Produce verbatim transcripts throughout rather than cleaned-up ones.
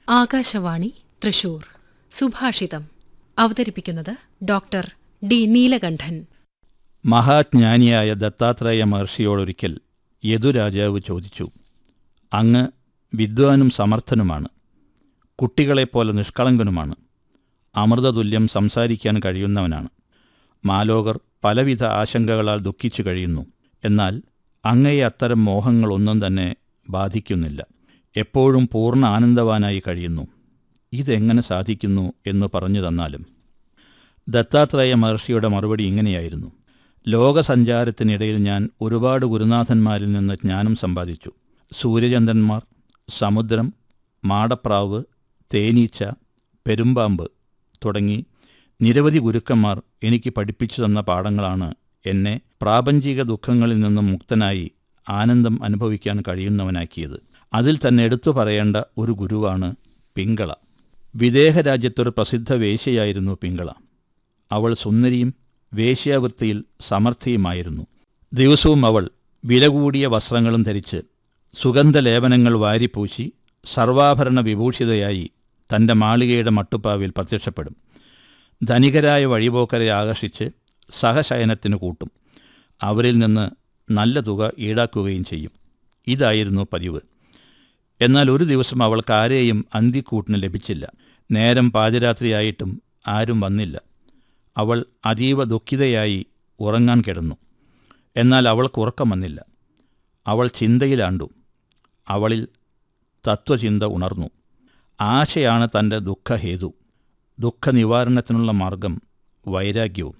ആകാശവാണി തൃശൂർ. സുഭാഷിതം. അവതരിപ്പിക്കുന്നത് doctor D Neelakantan. മഹാജ്ഞാനിയായ Dattatreya മഹർഷിയോടൊരിക്കൽ യദുരാജാവ് ചോദിച്ചു, അങ്ങ് വിദ്വാനും സമർത്ഥനുമാണ്, കുട്ടികളെപ്പോലെ നിഷ്കളങ്കനുമാണ്, അമൃതതുല്യം സംസാരിക്കാൻ കഴിയുന്നവനാണ്. മാലോകർ പലവിധ ആശങ്കകളാൽ ദുഃഖിച്ചു കഴിയുന്നു. എന്നാൽ അങ്ങയെ അത്തരം മോഹങ്ങളൊന്നും തന്നെ ബാധിക്കുന്നില്ല. എപ്പോഴും പൂർണ്ണ ആനന്ദവാനായി കഴിയുന്നു. ഇതെങ്ങനെ സാധിക്കുന്നു എന്ന് പറഞ്ഞു തന്നാലും. ദത്താത്രേയ മഹർഷിയുടെ മറുപടി ഇങ്ങനെയായിരുന്നു: ലോകസഞ്ചാരത്തിനിടയിൽ ഞാൻ ഒരുപാട് ഗുരുനാഥന്മാരിൽ നിന്ന് ജ്ഞാനം സമ്പാദിച്ചു. സൂര്യചന്ദ്രന്മാർ, സമുദ്രം, മാടപ്രാവ്, തേനീച്ച, പെരുമ്പാമ്പ് തുടങ്ങി നിരവധി ഗുരുക്കന്മാർ എനിക്ക് പഠിപ്പിച്ചു തന്ന പാഠങ്ങളാണ് എന്നെ പ്രാപഞ്ചിക ദുഃഖങ്ങളിൽ നിന്നും മുക്തനായി ആനന്ദം അനുഭവിക്കാൻ കഴിയുന്നവനാക്കിയത്. അതിൽ തന്നെ എടുത്തു പറയേണ്ട ഒരു ഗുരുവാണ് പിങ്കള. വിദേഹ രാജ്യത്തൊരു പ്രസിദ്ധ വേശ്യയായിരുന്നു പിങ്കള. അവൾ സുന്ദരിയും വേശ്യാവൃത്തിയിൽ സമർത്ഥിയുമായിരുന്നു. ദിവസവും അവൾ വില കൂടിയ വസ്ത്രങ്ങളും ധരിച്ച് സുഗന്ധലേപനങ്ങൾ വാരിപ്പൂശി സർവാഭരണ വിഭൂഷിതയായി തൻ്റെ മാളികയുടെ മട്ടുപ്പാവിൽ പ്രത്യക്ഷപ്പെടും. ധനികരായ വഴിപോക്കരെ ആകർഷിച്ച് സഹശയനത്തിന് കൂട്ടും. അവരിൽ നിന്ന് നല്ല തുക ഈടാക്കുകയും ചെയ്യും. ഇതായിരുന്നു പതിവ്. എന്നാൽ ഒരു ദിവസം അവൾക്ക് ആരെയും അന്തിക്കൂട്ടിന് ലഭിച്ചില്ല. നേരം പാതിരാത്രിയായിട്ടും ആരും വന്നില്ല. അവൾ അതീവ ദുഃഖിതയായി ഉറങ്ങാൻ കിടന്നു. എന്നാൽ അവൾക്ക് ഉറക്കം വന്നില്ല. അവൾ ചിന്തയിലാണ്ടു. അവളിൽ തത്വചിന്ത ഉണർന്നു. ആശയാണ് തൻ്റെ ദുഃഖഹേതു. ദുഃഖനിവാരണത്തിനുള്ള മാർഗം വൈരാഗ്യവും.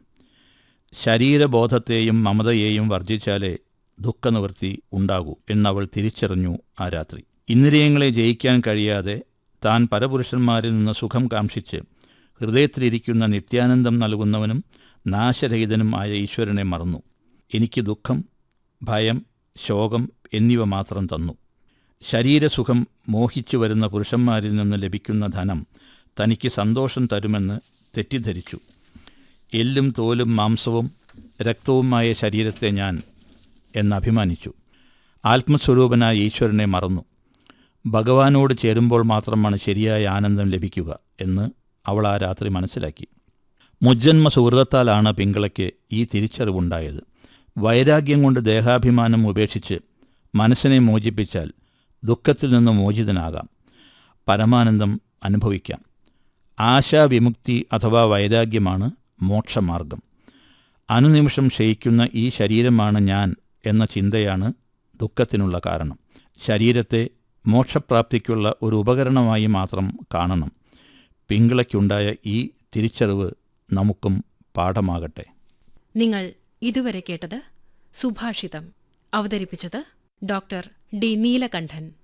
ശരീരബോധത്തെയും മമതയെയും വർജിച്ചാലേ ദുഃഖനിവൃത്തി ഉണ്ടാകൂ എന്നവൾ തിരിച്ചറിഞ്ഞു ആ രാത്രി. ഇന്ദ്രിയങ്ങളെ ജയിക്കാൻ കഴിയാതെ താൻ പരപുരുഷന്മാരിൽ നിന്ന് സുഖം കാംക്ഷിച്ച് ഹൃദയത്തിലിരിക്കുന്ന നിത്യാനന്ദം നൽകുന്നവനും നാശരഹിതനും ആയ ഈശ്വരനെ മറന്നു. എനിക്ക് ദുഃഖം, ഭയം, ശോകം എന്നിവ മാത്രം തന്നു. ശരീരസുഖം മോഹിച്ചു വരുന്ന പുരുഷന്മാരിൽ നിന്ന് ലഭിക്കുന്ന ധനം തനിക്ക് സന്തോഷം തരുമെന്ന് തെറ്റിദ്ധരിച്ചു. എല്ലും തോലും മാംസവും രക്തവുമായ ശരീരത്തെ ഞാൻ എന്നഭിമാനിച്ചു. ആത്മസ്വരൂപനായ ഈശ്വരനെ മറന്നു. ഭഗവാനോട് ചേരുമ്പോൾ മാത്രമാണ് ശരിയായ ആനന്ദം ലഭിക്കുക എന്ന് അവൾ ആ രാത്രി മനസ്സിലാക്കി. മുജ്ജന്മ സുഹൃതത്താലാണ് പിങ്കളയ്ക്ക് ഈ തിരിച്ചറിവുണ്ടായത്. വൈരാഗ്യം കൊണ്ട് ദേഹാഭിമാനം ഉപേക്ഷിച്ച് മനസ്സിനെ മോചിപ്പിച്ചാൽ ദുഃഖത്തിൽ നിന്ന് മോചിതനാകാം, പരമാനന്ദം അനുഭവിക്കാം. ആശാവിമുക്തി അഥവാ വൈരാഗ്യമാണ് മോക്ഷമാർഗം. അനുനിമിഷം ക്ഷയിക്കുന്ന ഈ ശരീരമാണ് ഞാൻ എന്ന ചിന്തയാണ് ദുഃഖത്തിനുള്ള കാരണം. ശരീരത്തെ മോക്ഷപ്രാപ്തിക്കുള്ള ഒരു ഉപകരണമായി മാത്രം കാണണം. പിങ്കളയ്ക്കുണ്ടായ ഈ തിരിച്ചറിവ് നമുക്കും പാഠമാകട്ടെ. നിങ്ങൾ ഇതുവരെ കേട്ടത് സുഭാഷിതം. അവതരിപ്പിച്ചത് ഡോക്ടർ ഡി നീലകണ്ഠൻ.